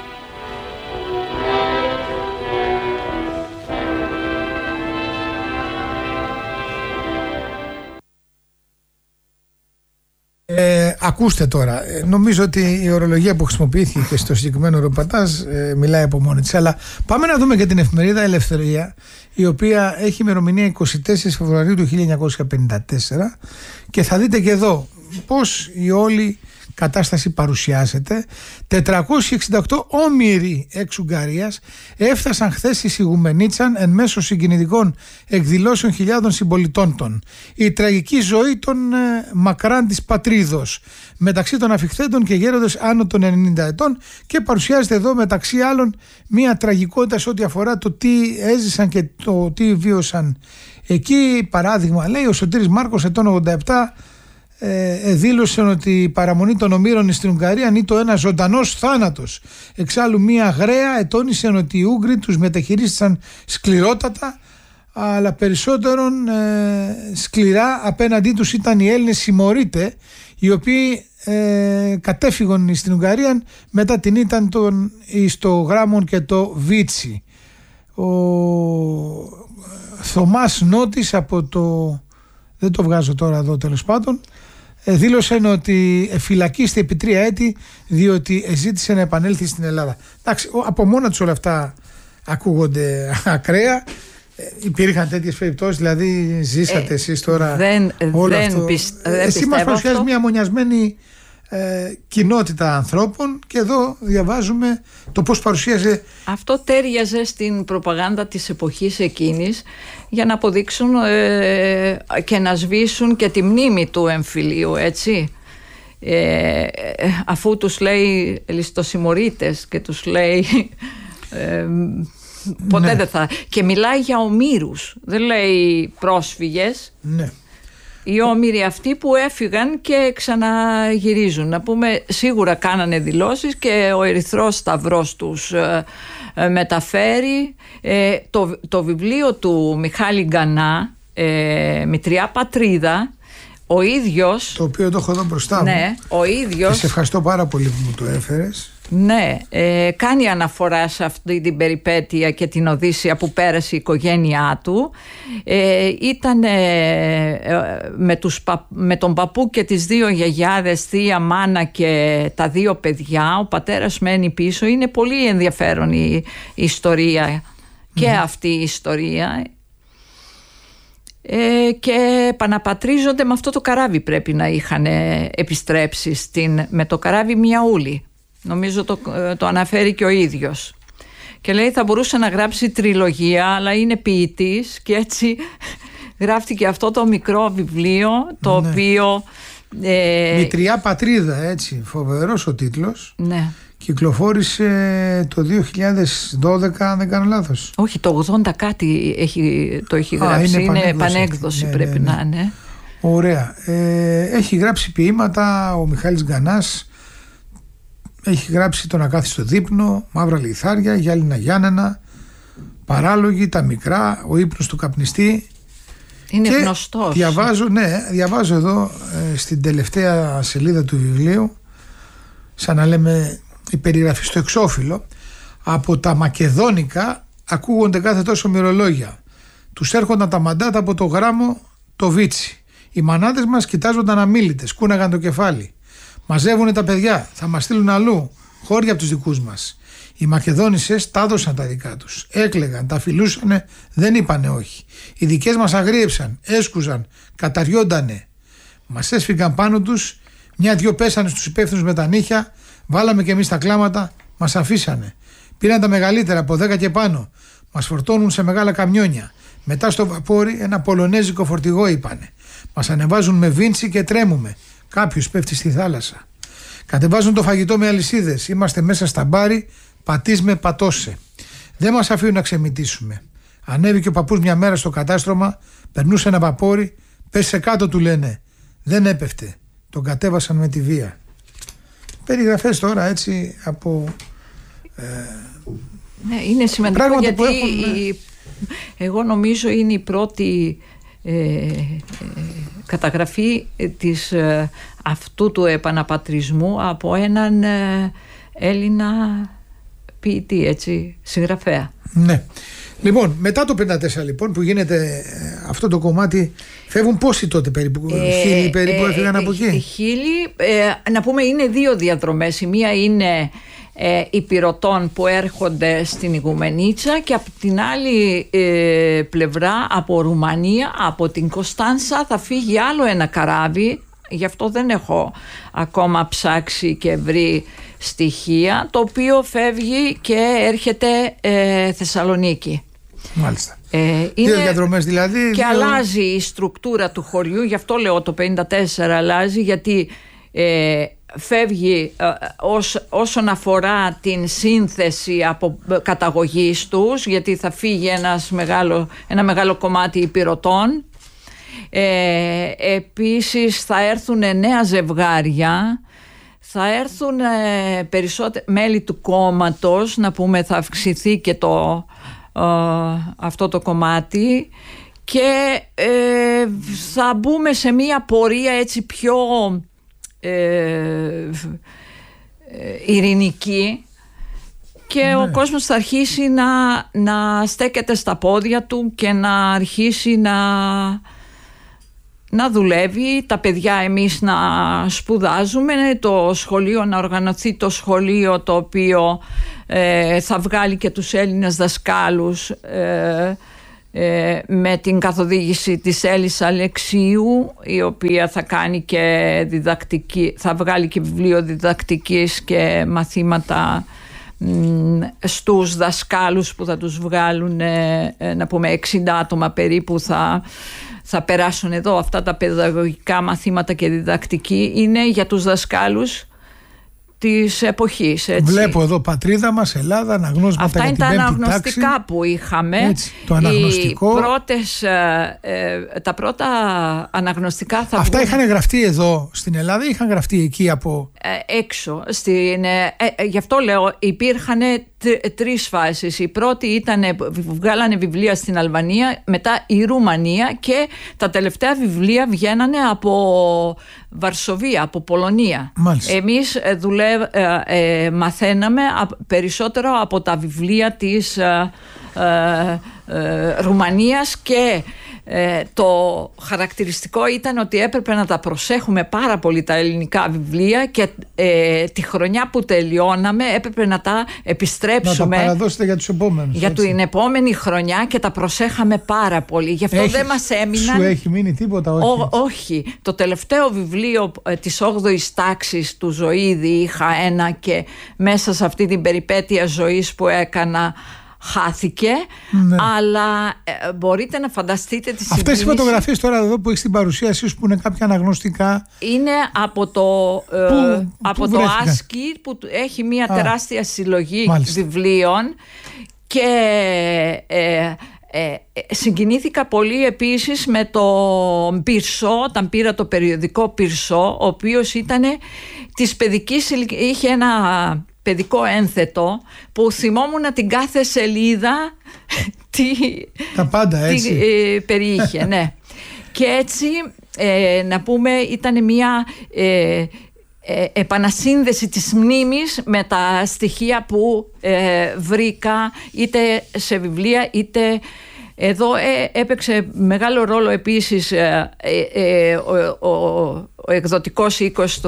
Ακούστε τώρα, νομίζω ότι η ορολογία που χρησιμοποιήθηκε και στο συγκεκριμένο ρεπορτάζ μιλάει από μόνη της, αλλά πάμε να δούμε και την εφημερίδα Ελευθερία, η οποία έχει ημερομηνία 24 Φεβρουαρίου του 1954 και θα δείτε και εδώ πώς η όλη κατάσταση παρουσιάζεται. 468 όμηροι εξ Ουγγαρίας έφτασαν χθες στη Σιγουμενίτσα εν μέσω συγκινητικών εκδηλώσεων χιλιάδων συμπολιτών των. Η τραγική ζωή των μακράν της πατρίδος μεταξύ των αφιχθέντων και γέροντες άνω των 90 ετών, και παρουσιάζεται εδώ μεταξύ άλλων μια τραγικότητα σε ό,τι αφορά το τι έζησαν και το τι βίωσαν εκεί. Παράδειγμα, λέει, ο Σωτήρης Μάρκος, ετών 87, δήλωσε ότι η παραμονή των ομήρων στην Ουγγαρία είναι το ένα ζωντανός θάνατος. Εξάλλου μία γραία ετώνησε ότι οι Ούγγροι τους μεταχειρίστησαν σκληρότατα, αλλά περισσότερον σκληρά απέναντί τους ήταν οι Έλληνες συμμορείτε, οι οποίοι κατέφυγαν στην Ουγγαρία μετά την ήττα στο Γράμμον και το Βίτσι. Ο Θωμάς Νότης από το... δεν το βγάζω τώρα εδώ, τέλος πάντων, δήλωσε ότι φυλακίστηκε επί 3 έτη διότι ζήτησε να επανέλθει στην Ελλάδα. Εντάξει, από μόνα τους όλα αυτά ακούγονται ακραία. Υπήρχαν τέτοιες περιπτώσεις, δηλαδή ζήσατε εσείς τώρα όλο αυτό? Εσύ μας παρουσιάζεις μια μονιασμένη κοινότητα ανθρώπων και εδώ διαβάζουμε το πώς παρουσίαζε. Αυτό τέριαζε στην προπαγάνδα της εποχής εκείνης για να αποδείξουν και να σβήσουν και τη μνήμη του εμφυλίου, έτσι. Αφού τους λέει ληστοσημωρίτες και τους λέει ποτέ δεν θα, και μιλάει για ομήρους, δεν λέει πρόσφυγες. Ναι. Οι όμηροι αυτοί που έφυγαν και ξαναγυρίζουν. Να πούμε, σίγουρα κάνανε δηλώσεις και ο Ερυθρός Σταυρός τους μεταφέρει. Το βιβλίο του Μιχάλη Γκανά, «Μητριά Πατρίδα», ο ίδιος... Το οποίο το έχω εδώ μπροστά μου. Ναι, ο ίδιος... Και σε ευχαριστώ πάρα πολύ που μου το έφερες. Ναι, κάνει αναφορά σε αυτή την περιπέτεια και την οδύσσεια που πέρασε η οικογένειά του. Ήταν με τον παππού και τις 2 γιαγιάδες, θεία, μάνα και τα 2 παιδιά. Ο πατέρας μένει πίσω. Είναι πολύ ενδιαφέρον η ιστορία και αυτή η ιστορία. Και επαναπατρίζονται με αυτό το καράβι, πρέπει να είχαν επιστρέψει με το καράβι Μιαούλη. Νομίζω το αναφέρει και ο ίδιος. Και λέει θα μπορούσε να γράψει τριλογία, αλλά είναι ποιητής και έτσι γράφτηκε αυτό το μικρό βιβλίο, το οποίο... Μητριά Πατρίδα, έτσι, φοβερός ο τίτλος. Ναι. Κυκλοφόρησε το 2012, αν δεν κάνω λάθος. Όχι, το 80 κάτι το έχει γράψει. Είναι πανέκδοση, πρέπει να είναι. Ωραία. Έχει γράψει ποίηματα ο Μιχάλης Γκανάς. Έχει γράψει τον Ακάθιστο Δείπνο, Μαύρα Λιθάρια, Γυάλινα Γιάννενα, Παράλογοι, Τα Μικρά, Ο ύπνος του καπνιστή. Είναι γνωστός. Διαβάζω εδώ στην τελευταία σελίδα του βιβλίου, σαν να λέμε η περιγραφή στο εξώφυλλο, από τα μακεδόνικα ακούγονται κάθε τόσο μυρολόγια. Τους έρχονταν τα μαντάτα από το γράμμο το Βίτσι. Οι μανάδες μας κοιτάζονταν αμίλητες, κούναγαν το κεφάλι. Μαζεύουνε τα παιδιά, θα μας στείλουν αλλού, χώρια από τους δικούς μας. Οι Μακεδόνισσες τα έδωσαν τα δικά τους. Έκλαιγαν, τα φιλούσανε, δεν είπανε όχι. Οι δικές μας αγρίεψαν, έσκουζαν, καταριόντανε. Μας έσφυγαν πάνω τους, 1-2 πέσανε στους υπεύθυνους με τα νύχια, βάλαμε κι εμείς τα κλάματα, μας αφήσανε. Πήραν τα μεγαλύτερα από 10 και πάνω. Μας φορτώνουν σε μεγάλα καμιόνια. Μετά στο βαπόρι ένα πολωνέζικο φορτηγό είπανε. Μας ανεβάζουν με βίντσι και τρέμουμε. Κάποιος πέφτει στη θάλασσα. Κατεβάζουν το φαγητό με αλυσίδες. Είμαστε μέσα στα μπάρι, πατείς με πατώσε. Δεν μας αφήνουν να ξεμητήσουμε. Ανέβηκε ο παππούς μια μέρα στο κατάστρωμα, περνούσε ένα βαπόρι, πέσε κάτω του λένε. Δεν έπεφτε. Τον κατέβασαν με τη βία. Περιγραφές τώρα έτσι από... Ναι, είναι σημαντικό γιατί εγώ νομίζω είναι η πρώτη καταγραφή αυτού του επαναπατρισμού από έναν Έλληνα ποιητή, έτσι, συγγραφέα. Ναι. Λοιπόν, μετά το 54 λοιπόν που γίνεται αυτό το κομμάτι, φεύγουν πόσοι τότε περίπου, χίλιοι περίπου έφυγαν από εκεί? Χίλιοι, να πούμε είναι 2 διαδρομές. Η μία είναι υπηρωτών που έρχονται στην Ιγουμενίτσα και από την άλλη πλευρά από Ρουμανία, από την Κωνσταντσα θα φύγει άλλο ένα καράβι γι' αυτό δεν έχω ακόμα ψάξει και βρει στοιχεία, το οποίο φεύγει και έρχεται Θεσσαλονίκη. Μάλιστα. Είναι διαδρομές δηλαδή. Και αλλάζει η στρουκτούρα του χωριού, γι' αυτό λέω το 54 αλλάζει, γιατί φεύγει όσον αφορά την σύνθεση από καταγωγής τους, γιατί θα φύγει ένα μεγάλο κομμάτι υπηρωτών. Επίσης θα έρθουν νέα ζευγάρια, θα έρθουν περισσότερα μέλη του κόμματος, να πούμε, θα αυξηθεί και αυτό το κομμάτι, και θα μπούμε σε μία πορεία έτσι πιο ειρηνική, και ο κόσμος θα αρχίσει να στέκεται στα πόδια του και να αρχίσει να δουλεύει, τα παιδιά εμείς να σπουδάζουμε, το σχολείο να οργανωθεί, το σχολείο το οποίο θα βγάλει και τους Έλληνες δασκάλους με την καθοδήγηση της Έλλης Αλεξίου, η οποία θα κάνει και θα βγάλει και βιβλίο διδακτικής και μαθήματα στους δασκάλους που θα τους βγάλουν, να πούμε 60 άτομα περίπου θα περάσουν εδώ. Αυτά τα παιδαγωγικά μαθήματα και διδακτική είναι για τους δασκάλους της εποχής. Έτσι. Βλέπω εδώ πατρίδα μας, Ελλάδα, αναγνώσματα. Αυτά για είναι την τα πέμπτη αναγνωστικά τάξη. που είχαμε. Έτσι, το αναγνωστικό. Τα πρώτα αναγνωστικά θα Αυτά βγουν. είχαν γραφτεί εδώ στην Ελλάδα ή είχαν γραφτεί εκεί από... Έξω. Γι' αυτό λέω υπήρχαν τρεις φάσεις. Η πρώτη ήταν, βγάλανε βιβλία στην Αλβανία, μετά η Ρουμανία, και τα τελευταία βιβλία βγαίνανε από Βαρσοβία, από Πολωνία. Μάλιστα. Εμείς μαθαίναμε περισσότερο από τα βιβλία της Ρουμανίας, και το χαρακτηριστικό ήταν ότι έπρεπε να τα προσέχουμε πάρα πολύ τα ελληνικά βιβλία, και τη χρονιά που τελειώναμε έπρεπε να τα επιστρέψουμε, να τα παραδώσετε για τους επόμενους, για την επόμενη χρονιά, και τα προσέχαμε πάρα πολύ. Γι' αυτό δεν μας έμειναν. Σου έχει μείνει τίποτα? Όχι. Το τελευταίο βιβλίο της 8ης τάξης του Ζωήδη είχα ένα, και μέσα σε αυτή την περιπέτεια ζωής που έκανα χάθηκε, ναι. Αλλά μπορείτε να φανταστείτε τη συγκίνηση. Αυτές οι φωτογραφίες τώρα εδώ που έχει στην παρουσίασή σου, που είναι κάποια αναγνωστικά, είναι από το Άσκι, που έχει μια τεράστια συλλογή βιβλίων, και συγκινήθηκα πολύ επίσης με το Πυρσό, όταν πήρα το περιοδικό Πυρσό, ο οποίος ήταν της παιδικής ηλικίας, είχε ένα παιδικό ένθετο που θυμόμουν την κάθε σελίδα τα πάντα έτσι περιείχε, ναι. Και έτσι να πούμε ήταν μια επανασύνδεση της μνήμης με τα στοιχεία που βρήκα είτε σε βιβλία είτε εδώ. Έπαιξε μεγάλο ρόλο επίσης ο εκδοτικός οίκος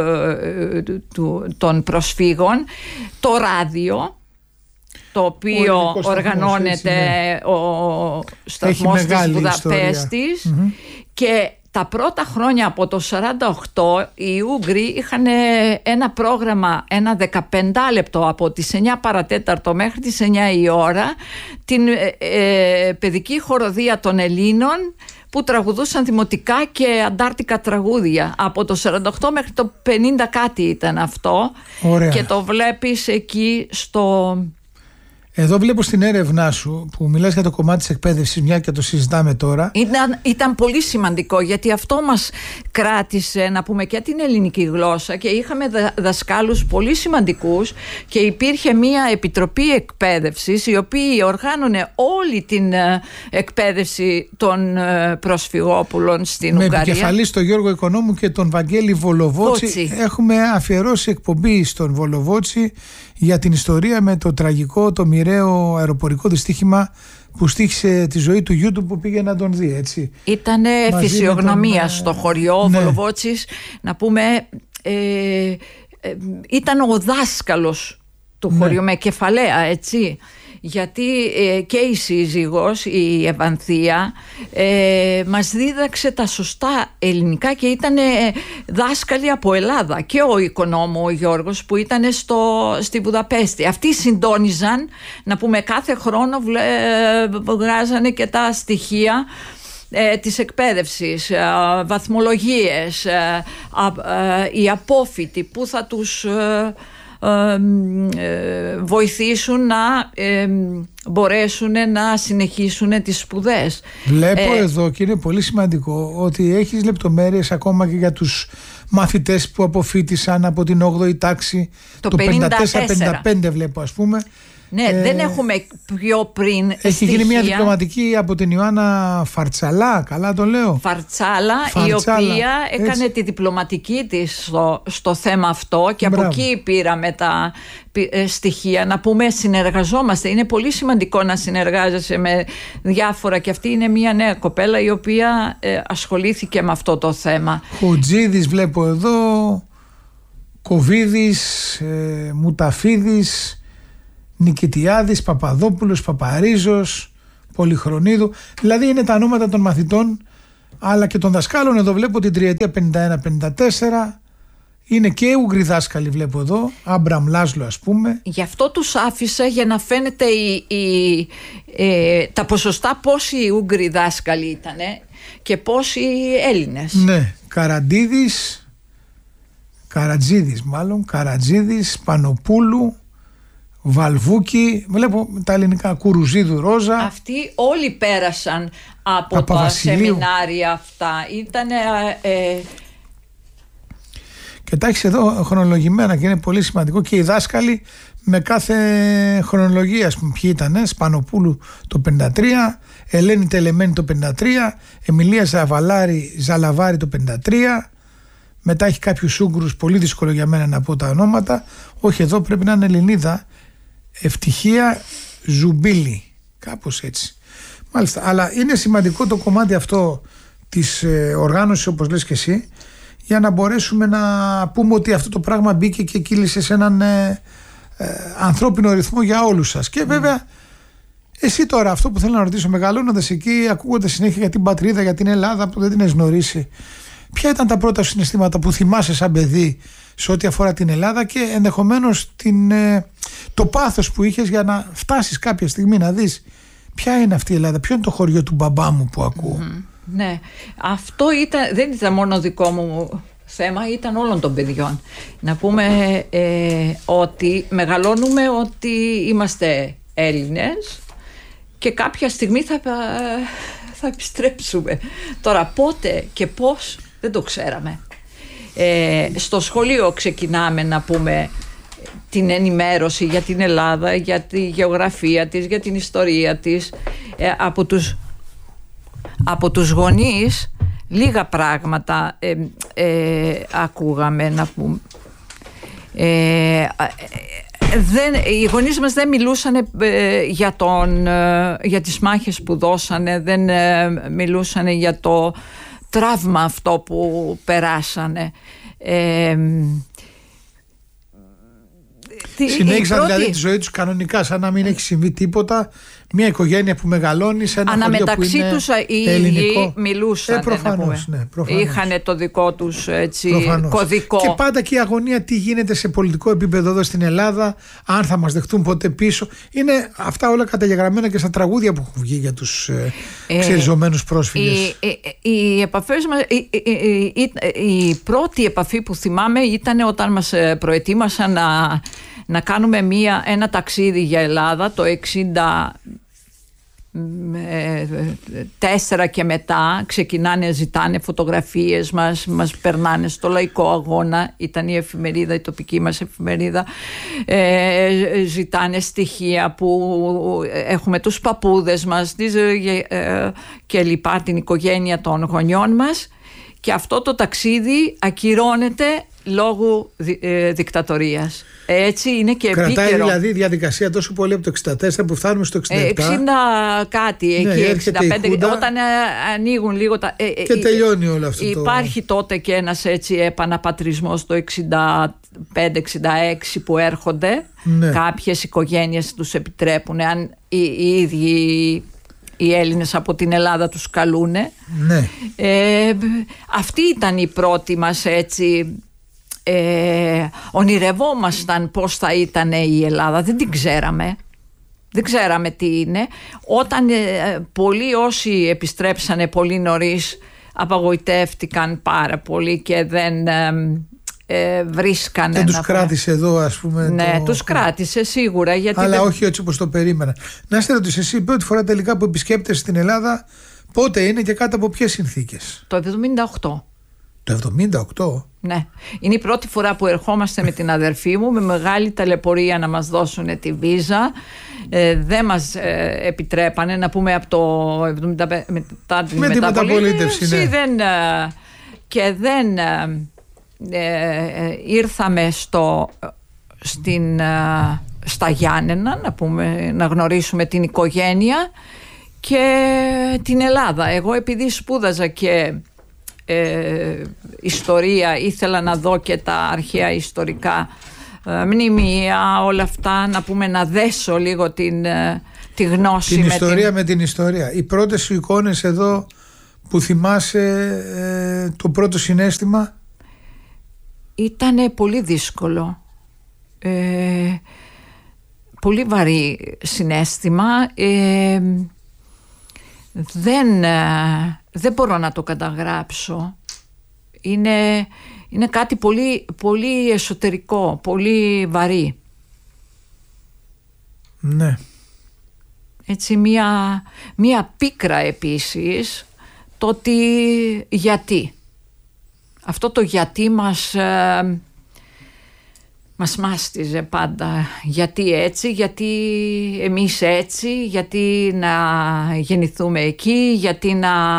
των προσφύγων, το ράδιο, το οποίο οργανώνεται ο σταθμός της Βουδαπέστης, και τα πρώτα χρόνια από το 1948 οι Ούγγροι είχαν ένα πρόγραμμα, ένα 15 λεπτό από τις 9 παρατέταρτο μέχρι τις 9 η ώρα, την παιδική χοροδία των Ελλήνων που τραγουδούσαν δημοτικά και αντάρτικα τραγούδια. Από το 48 μέχρι το 50 κάτι ήταν αυτό. Ωραία. Και το βλέπεις εκεί στο... Εδώ βλέπω στην έρευνά σου που μιλάς για το κομμάτι της εκπαίδευσης, μια και το συζητάμε τώρα. Ήταν πολύ σημαντικό, γιατί αυτό μας κράτησε, να πούμε, και την ελληνική γλώσσα, και είχαμε δασκάλους πολύ σημαντικούς, και υπήρχε μια επιτροπή εκπαίδευσης η οποία οργάνωνε όλη την εκπαίδευση των προσφυγόπουλων στην Ουγγαρία. Με επικεφαλής τον Γιώργο Οικονόμου και τον Βαγγέλη Βολοβότσι. Έχουμε αφιερώσει εκπομπή στον Βολοβότσι για την ιστορία με το τραγικό, το μοιραίο αεροπορικό δυστύχημα που στοίχησε τη ζωή του γιού του που πήγε να τον δει, έτσι. Ήτανε φυσιογνωμία στο χωριό, ο Βολοβότσης, να πούμε, ήταν ο δάσκαλος του χωριού, με κεφαλαία, έτσι. γιατί και η σύζυγος, η Ευανθία, μας δίδαξε τα σωστά ελληνικά και ήταν δάσκαλοι από Ελλάδα, και ο οικονόμου ο Γιώργος που ήταν στη Βουδαπέστη. Αυτοί συντόνιζαν, να πούμε, κάθε χρόνο βγάζανε και τα στοιχεία της εκπαίδευσης, βαθμολογίες, οι απόφοιτοι που θα τους βοηθήσουν να μπορέσουν να συνεχίσουν τις σπουδές. Βλέπω εδώ, και είναι πολύ σημαντικό, ότι έχεις λεπτομέρειες ακόμα και για τους μαθητές που αποφοίτησαν από την 8η τάξη το 54-55, βλέπω, ας πούμε. Ναι, δεν έχουμε πιο πριν έχει στοιχεία. γίνει μια διπλωματική από την Ιωάννα Φαρτσάλα, καλά το λέω. Φαρτσάλα, η οποία έκανε τη διπλωματική της στο θέμα αυτό, και από εκεί πήραμε τα στοιχεία. Να πούμε, συνεργαζόμαστε. Είναι πολύ σημαντικό να συνεργάζεσαι με διάφορα, και αυτή είναι μια νέα κοπέλα η οποία ασχολήθηκε με αυτό το θέμα. Χουτζίδης βλέπω εδώ, Κοβίδης, Μουταφίδης, Νικητιάδης, Παπαδόπουλος, Παπαρίζος, Πολυχρονίδου. Δηλαδή είναι τα ονόματα των μαθητών, αλλά και των δασκάλων. Εδώ βλέπω την τριετία 51-54. Είναι και Ούγγροι δάσκαλοι, βλέπω εδώ, Άμπραμ Λάσλο, ας πούμε. Γι' αυτό τους άφησα, για να φαίνεται τα ποσοστά, πόσοι Ούγγροι δάσκαλοι ήταν και πόσοι Έλληνες. Ναι, Καρατζίδης, Πανοπούλου, Βαλβούκη, βλέπω τα ελληνικά, Κουρουζίδου Ρόζα. Αυτοί όλοι πέρασαν από τα σεμινάρια αυτά. Ήτανε... Και τα έχεις εδώ χρονολογημένα, και είναι πολύ σημαντικό, και οι δάσκαλοι με κάθε χρονολογία, ας πούμε, ποιοι ήτανε. Σπανοπούλου το 53, Ελένη Τελεμένη το 53, Εμιλία Ζαλαβάρη το 53. Μετά έχει κάποιους Ούγγρους, πολύ δύσκολο για μένα να πω τα ονόματα. Όχι, εδώ πρέπει να είναι Ελληνίδα. Ευτυχία Ζουμπίλη, κάπως έτσι. Μάλιστα, αλλά είναι σημαντικό το κομμάτι αυτό της οργάνωσης, όπως λες και εσύ, για να μπορέσουμε να πούμε ότι αυτό το πράγμα μπήκε και κύλησε σε έναν ανθρώπινο ρυθμό για όλους σας. Και βέβαια, εσύ τώρα, αυτό που θέλω να ρωτήσω, μεγαλώνοντας εκεί, ακούγοντας συνέχεια για την πατρίδα, για την Ελλάδα που δεν την έχεις γνωρίσει, ποια ήταν τα πρώτα συναισθήματα που θυμάσαι σαν παιδί σε ό,τι αφορά την Ελλάδα, και ενδεχομένως το πάθος που είχες για να φτάσεις κάποια στιγμή να δεις ποια είναι αυτή η Ελλάδα, ποιο είναι το χωριό του μπαμπά μου που ακούω. Ναι, αυτό δεν ήταν μόνο δικό μου θέμα, ήταν όλων των παιδιών. Να πούμε ότι μεγαλώνουμε ότι είμαστε Έλληνες και κάποια στιγμή θα επιστρέψουμε. Τώρα πότε και πώς δεν το ξέραμε. Στο σχολείο ξεκινάμε, να πούμε, την ενημέρωση για την Ελλάδα, για τη γεωγραφία της, για την ιστορία της. Από τους γονείς λίγα πράγματα ακούγαμε, να πούμε. Οι γονείς μας δεν μιλούσαν για τις μάχες που δώσανε, δεν μιλούσαν για το τραύμα αυτό που περάσανε. Συνέχισαν δηλαδή τη ζωή τους κανονικά, σαν να μην έχει συμβεί τίποτα. Μια οικογένεια που μεγαλώνει σε ένα χωριό που είναι τους οι ελληνικό. Μιλούσαν, προφανώς, ναι, προφανώς. Είχαν το δικό τους κωδικό. Και πάντα και η αγωνία τι γίνεται σε πολιτικό επίπεδο εδώ στην Ελλάδα, αν θα μας δεχτούν ποτέ πίσω. Είναι αυτά όλα καταγεγραμμένα και στα τραγούδια που έχουν βγει για τους ξεριζωμένους πρόσφυγες. Οι επαφές μας, η πρώτη επαφή που θυμάμαι ήταν όταν μας προετοίμασαν να κάνουμε ένα ταξίδι για Ελλάδα το 1964 και μετά. Ξεκινάνε, ζητάνε φωτογραφίες μας περνάνε στο Λαϊκό Αγώνα, ήταν η εφημερίδα, η τοπική μας εφημερίδα. Ζητάνε στοιχεία που έχουμε τους παππούδες μας και λοιπά, την οικογένεια των γονιών μας, και αυτό το ταξίδι ακυρώνεται λόγου δικτατορίας. Έτσι είναι και επίκαιρο. Κρατάει δηλαδή η διαδικασία τόσο πολύ από το 64 που φτάνουμε στο 67. 60 κάτι, εκεί 65, όταν ανοίγουν λίγο τα... και τελειώνει όλο αυτό. Υπάρχει τότε και ένας έτσι επαναπατρισμός το 65-66 που έρχονται. Ναι. Κάποιες οικογένειες τους επιτρέπουν, αν οι ίδιοι οι Έλληνες από την Ελλάδα τους καλούνε. Ναι. Αυτή ήταν η πρώτη μας έτσι... ονειρευόμασταν πώς θα ήταν η Ελλάδα, δεν την ξέραμε. Δεν ξέραμε τι είναι. Όταν πολλοί όσοι επιστρέψανε πολύ νωρίς απογοητεύτηκαν πάρα πολύ και δεν βρίσκανε. Δεν τους κράτησε εδώ, ας πούμε. Ναι, τους κράτησε σίγουρα. Γιατί αλλά όχι έτσι όπως το περίμενα. Να σε ρωτήσω, εσύ πρώτη φορά τελικά που επισκέπτεσαι στην Ελλάδα, πότε είναι και κάτω από ποιες συνθήκες? Το 78. Το 78? Ναι. Είναι η πρώτη φορά που ερχόμαστε με την αδερφή μου με μεγάλη ταλαιπωρία να μας δώσουν τη βίζα. Δεν μας επιτρέπανε, να πούμε, από το 75 μετά την μεταπολίτευση. Ναι. Και δεν ήρθαμε στα Γιάννενα, να πούμε, να γνωρίσουμε την οικογένεια και την Ελλάδα. Εγώ επειδή σπούδαζα και ιστορία, ήθελα να δω και τα αρχαία ιστορικά μνημεία, όλα αυτά, να πούμε, να δέσω λίγο τη γνώση την ιστορία με την ιστορία. Οι πρώτες σου εικόνες εδώ που θυμάσαι, το πρώτο συναίσθημα? Ήτανε πολύ δύσκολο, πολύ βαρύ συναίσθημα. Δεν μπορώ να το καταγράψω. Είναι κάτι πολύ, πολύ εσωτερικό, πολύ βαρύ. Ναι. Έτσι μία πίκρα επίσης, το ότι γιατί. Αυτό το γιατί μας μάστιζε πάντα. Γιατί έτσι, γιατί εμείς έτσι, γιατί να γεννηθούμε εκεί, γιατί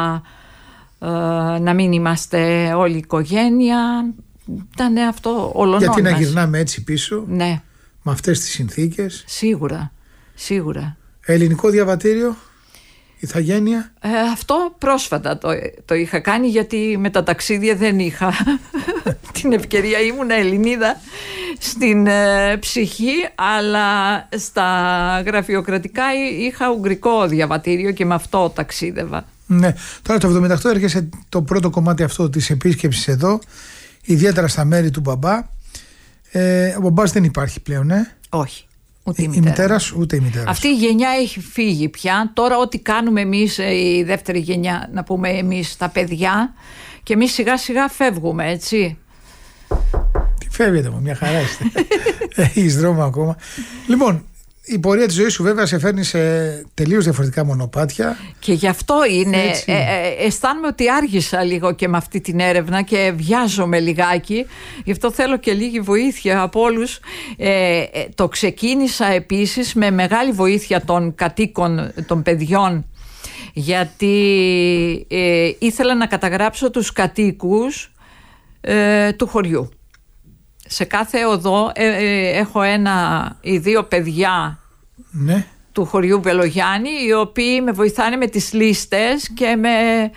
να μην είμαστε όλη η οικογένεια. Ήταν αυτό ολονών. Γιατί να γυρνάμε έτσι πίσω, ναι, με αυτές τις συνθήκες. Σίγουρα. Ελληνικό διαβατήριο, ηθαγένεια? Αυτό πρόσφατα το είχα κάνει, γιατί με τα ταξίδια δεν είχα την ευκαιρία. Ήμουν Ελληνίδα στην ψυχή, αλλά στα γραφειοκρατικά είχα ουγγρικό διαβατήριο και με αυτό ταξίδευα. Ναι. Τώρα το 1978 έρχεσαι το πρώτο κομμάτι αυτό της επίσκεψης εδώ, ιδιαίτερα στα μέρη του μπαμπά. Ο μπαμπάς δεν υπάρχει πλέον, Όχι. Ούτε η μητέρα σου, ούτε η μητέρα. Αυτή η γενιά έχει φύγει πια. Τώρα ό,τι κάνουμε εμείς, η δεύτερη γενιά, να πούμε εμείς τα παιδιά, και εμείς σιγά σιγά φεύγουμε, έτσι. Τι φεύγετε μου, μια χαρά είστε. Έχεις δρόμο ακόμα. Λοιπόν, η πορεία της ζωής σου βέβαια σε φέρνει σε τελείως διαφορετικά μονοπάτια. Και γι' αυτό είναι, αισθάνομαι ότι άργησα λίγο και με αυτή την έρευνα και βιάζομαι λιγάκι. Γι' αυτό θέλω και λίγη βοήθεια από όλους. Το ξεκίνησα επίσης με μεγάλη βοήθεια των κατοίκων, των παιδιών, γιατί ήθελα να καταγράψω τους κατοίκους του χωριού. Σε κάθε οδό έχω ένα ή δύο παιδιά, ναι, του χωριού Μπελογιάννη, οι οποίοι με βοηθάνε με τις λίστες και με...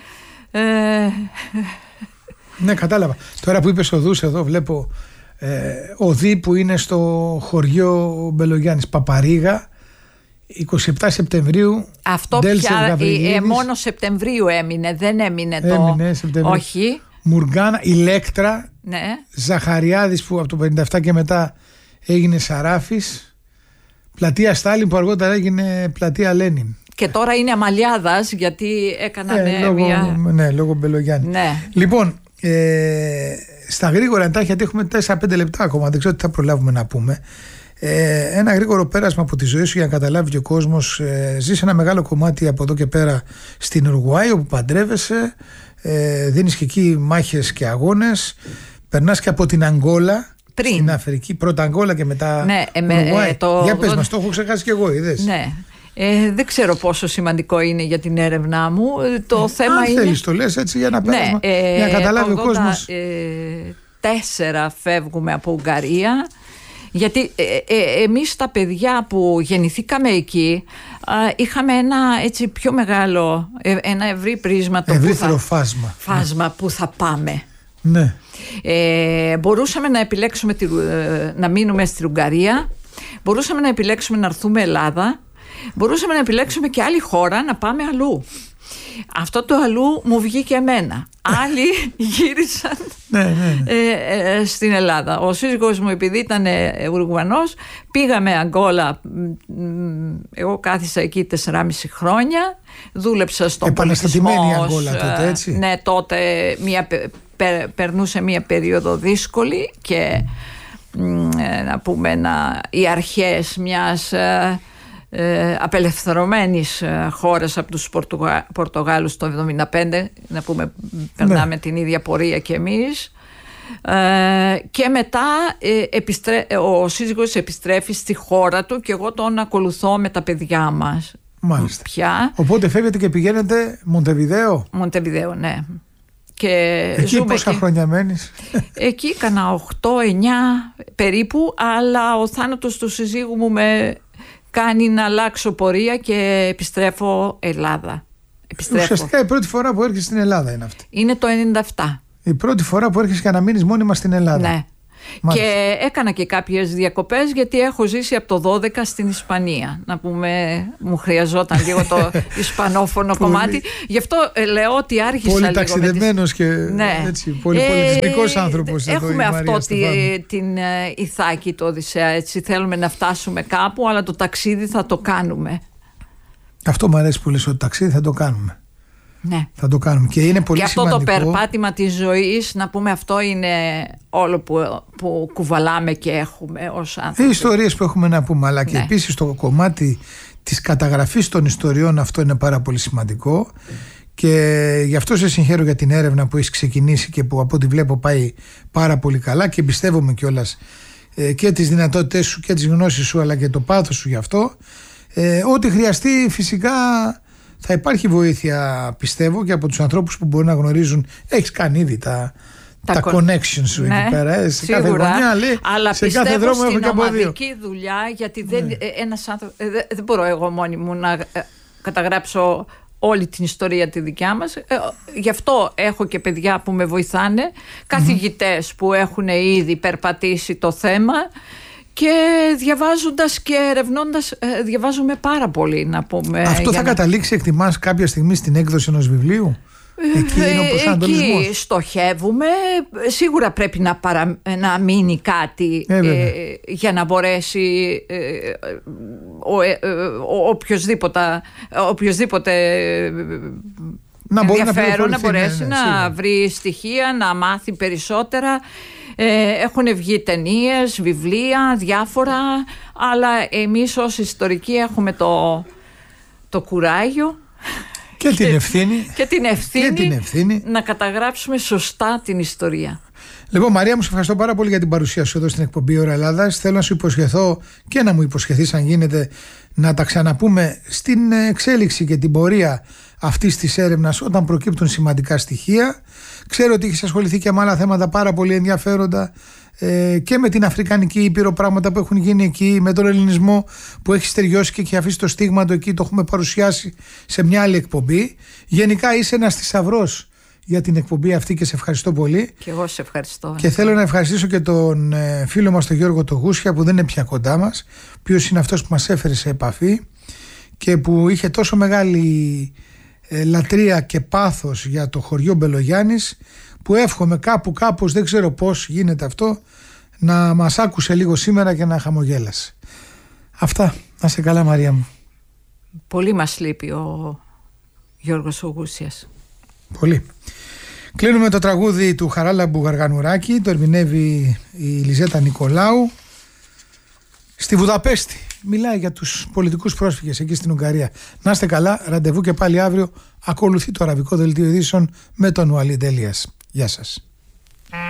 Ναι, κατάλαβα. Τώρα που είπες οδούς, εδώ βλέπω οδοί που είναι στο χωριό Μπελογιάννης. Παπαρίγα, 27 Σεπτεμβρίου. Αυτό πια μόνο Σεπτεμβρίου έμεινε, δεν έμεινε Σεπτεμβρίου. Όχι. Μουργάνα, Ηλέκτρα, ναι. Ζαχαριάδης που από το 57 και μετά έγινε Σαράφης, πλατεία Στάλιν που αργότερα έγινε πλατεία Λένιν. Και τώρα είναι Αμαλιάδας, γιατί έκαναν λόγω Μπελογιάννη. Ναι. Λοιπόν, στα γρήγορα εντάχει, γιατί έχουμε 4-5 λεπτά ακόμα, δεν ξέρω τι θα προλάβουμε να πούμε. Ένα γρήγορο πέρασμα από τη ζωή σου για να καταλάβει και ο κόσμος. Ζεις ένα μεγάλο κομμάτι από εδώ και πέρα στην Ουρουγουάη, όπου παντρεύεσαι, δίνεις και εκεί μάχες και αγώνες, περνάς και από την Αγγόλα στην Αφρική, πρώτα Αγγόλα και μετά Ουρουγουάη. Για πες μας, το έχω ξεχάσει και εγώ, είδες. Ναι. Δεν ξέρω πόσο σημαντικό είναι για την έρευνά μου. Το θέμα αν είναι... θέλεις το λες έτσι για να πέρασμα, για να καταλάβει ο κόσμος. φεύγουμε από Ουγγαρία, γιατί εμείς τα παιδιά που γεννηθήκαμε εκεί είχαμε ένα έτσι πιο μεγάλο, ένα ευρύ πρίσμα, ευρύτερο φάσμα που θα πάμε. Ναι. Μπορούσαμε να επιλέξουμε να μείνουμε στην Ουγγαρία, μπορούσαμε να επιλέξουμε να έρθουμε Ελλάδα, μπορούσαμε να επιλέξουμε και άλλη χώρα να πάμε αλλού. Αυτό το αλλού μου βγήκε εμένα. Άλλοι γύρισαν στην Ελλάδα. Ο σύζυγος μου, επειδή ήταν Ουρουγουανός, πήγαμε Αγγόλα. Εγώ κάθισα εκεί 4,5 χρόνια. Δούλεψα στον πολιτισμό. Επαναστατημένη Αγγόλα τότε, έτσι. Ναι, τότε περνούσε μια περίοδο δύσκολη και να πούμε οι αρχές μιας απελευθερωμένης χώρας από τους Πορτογάλους το 1975, να πούμε, περνάμε την ίδια πορεία και εμείς, και μετά ο σύζυγος επιστρέφει στη χώρα του και εγώ τον ακολουθώ με τα παιδιά μας. Μάλιστα. Πια. Οπότε φεύγετε και πηγαίνετε Μοντεβιδέο. Μοντεβιδέο, ναι. Και εκεί πόσα χρόνια μένεις? Εκεί έκανα 8-9 περίπου, αλλά ο θάνατος του συζύγου μου με κάνει να αλλάξω πορεία και επιστρέφω Ελλάδα. Ουσιαστικά η πρώτη φορά που έρχεσαι στην Ελλάδα είναι αυτή. Είναι το 1997. Η πρώτη φορά που έρχεσαι για να μείνεις μόνιμα στην Ελλάδα. Ναι. Μάλιστα. Και έκανα και κάποιες διακοπές, γιατί έχω ζήσει από το 12 στην Ισπανία. Να πούμε, μου χρειαζόταν λίγο το ισπανόφωνο κομμάτι. Γι' αυτό λέω ότι άρχισα λίγο. Πολύ ταξιδεμένος και έτσι, πολύ πολιτισμικός άνθρωπος. Έχουμε αυτό την Ιθάκη, το Οδυσσέα. Έτσι, θέλουμε να φτάσουμε κάπου, αλλά το ταξίδι θα το κάνουμε. Αυτό μου αρέσει πολύ, ότι το ταξίδι θα το κάνουμε. Ναι. Θα το κάνουμε. Και είναι πολύ σημαντικό. Και αυτό το περπάτημα της ζωής, να πούμε, αυτό είναι όλο που κουβαλάμε και έχουμε ως άνθρωποι. Οι ιστορίες που έχουμε να πούμε, αλλά και επίσης το κομμάτι της καταγραφής των ιστοριών, αυτό είναι πάρα πολύ σημαντικό. Και γι' αυτό σε συγχαίρω για την έρευνα που έχεις ξεκινήσει και που από ό,τι βλέπω πάει πάρα πολύ καλά, και εμπιστεύομαι κιόλας και τις δυνατότητες σου και τις γνώσεις σου, αλλά και το πάθος σου γι' αυτό. Ό,τι χρειαστεί, φυσικά θα υπάρχει βοήθεια, πιστεύω, και από τους ανθρώπους που μπορεί να γνωρίζουν. Έχεις κάνει ήδη τα connections σου εκεί πέρα. Σε κάθε γωνιά, λέει, αλλά σε κάθε δρόμο έχω και από δύο. στην ομαδική δουλειά, γιατί δεν μπορώ εγώ μόνη μου να καταγράψω όλη την ιστορία τη δικιά μας. Γι' αυτό έχω και παιδιά που με βοηθάνε, καθηγητές που έχουν ήδη περπατήσει το θέμα. Και διαβάζοντας και ερευνώντας, διαβάζουμε πάρα πολύ, να πούμε. Αυτό θα καταλήξει, εκτιμάς, κάποια στιγμή στην έκδοση ενός βιβλίου? Εκεί είναι ο προσανατολισμός. Εκεί στοχεύουμε. Σίγουρα πρέπει να μείνει κάτι για να μπορέσει οποιοσδήποτε ενδιαφέρον να μπορέσει να βρει στοιχεία, να μάθει περισσότερα. Έχουν βγει ταινίες, βιβλία, διάφορα, αλλά εμείς ως ιστορικοί έχουμε το κουράγιο και την ευθύνη να καταγράψουμε σωστά την ιστορία. Λοιπόν, Μαρία μου, σε ευχαριστώ πάρα πολύ για την παρουσία σου εδώ στην εκπομπή Ώρα Ελλάδας. Θέλω να σου υποσχεθώ και να μου υποσχεθείς, αν γίνεται, να τα ξαναπούμε στην εξέλιξη και την πορεία αυτής της έρευνας όταν προκύπτουν σημαντικά στοιχεία. Ξέρω ότι έχεις ασχοληθεί και με άλλα θέματα πάρα πολύ ενδιαφέροντα, και με την Αφρικανική Ήπειρο, πράγματα που έχουν γίνει εκεί, με τον ελληνισμό που έχει στεριώσει και έχει αφήσει το στίγμα του εκεί. Το έχουμε παρουσιάσει σε μια άλλη εκπομπή. Γενικά είσαι ένας θησαυρός για την εκπομπή αυτή και σε ευχαριστώ πολύ. Και εγώ σε ευχαριστώ. Και θέλω να ευχαριστήσω και τον φίλο μας τον Γιώργο τον Γούσια, που δεν είναι πια κοντά μας, ο οποίος είναι αυτός που μας έφερε σε επαφή και που είχε τόσο μεγάλη λατρεία και πάθος για το χωριό Μπελογιάννης, που εύχομαι κάπως, δεν ξέρω πώς γίνεται αυτό, να μας άκουσε λίγο σήμερα και να χαμογέλασε. Αυτά. Να σε καλά, Μαρία μου. Πολύ μας λείπει ο Γιώργος ο Γούσιας. Πολύ. Κλείνουμε το τραγούδι του Χαράλαμπου Γαργανουράκη. Το ερμηνεύει η Λιζέτα Νικολάου. Στη Βουδαπέστη. Μιλάει για τους πολιτικούς πρόσφυγες εκεί στην Ουγγαρία. Να είστε καλά. Ραντεβού και πάλι αύριο. Ακολουθεί το αραβικό δελτίο ειδήσεων με τον Ουαλίντ Ελίας. Γεια σας.